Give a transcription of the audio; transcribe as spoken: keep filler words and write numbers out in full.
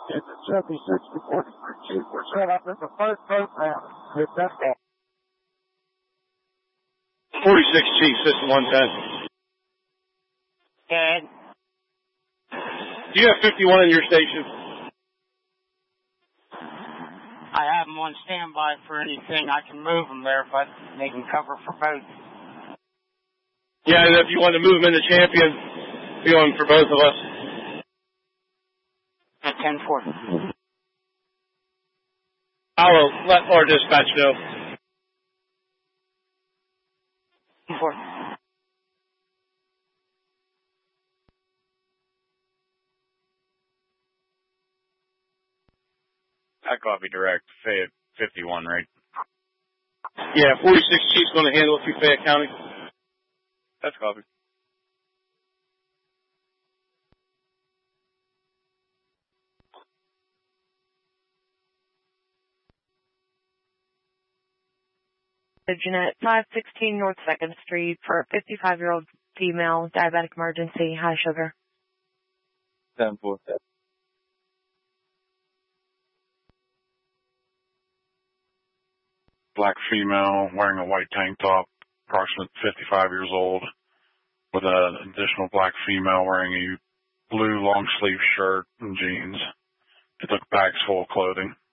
It's a Chevy sixty forty-three Jeep. We're set up in the first program. Hit that ball. forty-six Chief, System one ten. Good. Do you have fifty-one in your station? I have them on standby for anything. I can move them there, but they can cover for both. Yeah, and if you want to move them into Champion, be on for both of us. At ten four. I'll let our dispatch know. ten four. I copy direct. Fayette fifty-one, right? Yeah, forty-six Chief's going to handle it through Fayette County. That's copy. Jeanette, five sixteen North second Street for a fifty-five-year-old female, diabetic emergency, high sugar. ten four. Black female wearing a white tank top, approximately fifty-five years old, with an additional black female wearing a blue long sleeve shirt and jeans. It took bags full of clothing.